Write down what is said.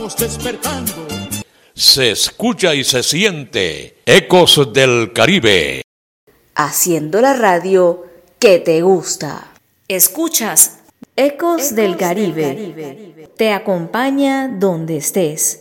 Despertando. Se escucha y se siente Ecos del Caribe. Haciendo la radio que te gusta. Escuchas Ecos del Caribe. Te acompaña donde estés.